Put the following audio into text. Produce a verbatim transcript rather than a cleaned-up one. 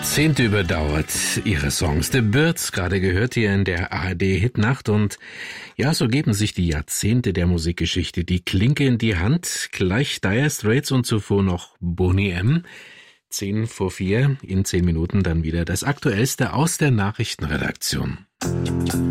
Jahrzehnte überdauert, ihre Songs. The Byrds, gerade gehört hier in der A R D-Hitnacht. Und ja, so geben sich die Jahrzehnte der Musikgeschichte die Klinke in die Hand. Gleich Dire Straits und zuvor noch Boney M. Zehn vor vier, in zehn Minuten dann wieder das Aktuellste aus der Nachrichtenredaktion.